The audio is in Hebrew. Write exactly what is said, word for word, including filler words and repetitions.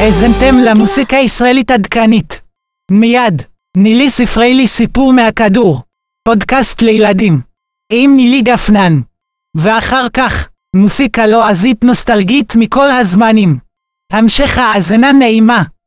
האזנתם למוסיקה ישראלית עדכנית. מיד, נילי ספרי לי סיפור מהכדור, פודקאסט לילדים, עם נילי גפנן. ואחר כך, מוסיקה לועזית נוסטלגית מכל הזמנים. המשך האזנה נעימה.